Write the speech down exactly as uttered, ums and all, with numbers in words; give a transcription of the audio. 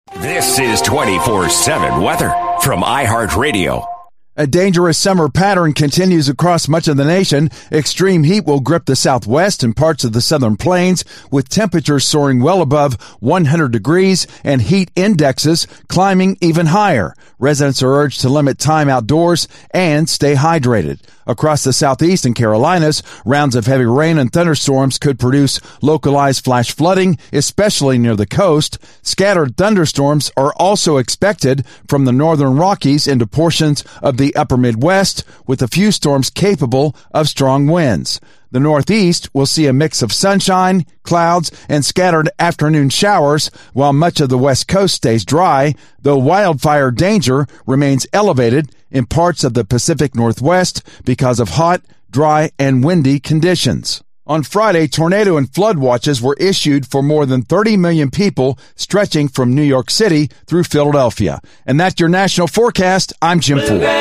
This is twenty-four seven weather from iHeartRadio. A dangerous summer pattern continues across much of the nation. Extreme heat will grip the southwest and parts of the southern plains, with temperatures soaring well above one hundred degrees and heat indexes climbing even higher. Residents are urged to limit time outdoors and stay hydrated. Across the southeast and Carolinas, rounds of heavy rain and thunderstorms could produce localized flash flooding, especially near the coast. Scattered thunderstorms are also expected from the northern Rockies into portions of the upper Midwest, with a few storms capable of strong winds. The Northeast will see a mix of sunshine, clouds, and scattered afternoon showers, while much of the West Coast stays dry, though wildfire danger remains elevated in parts of the Pacific Northwest because of hot, dry, and windy conditions. On Friday, tornado and flood watches were issued for more than thirty million people, stretching from New York City through Philadelphia. And that's your national forecast. I'm Jim Ford.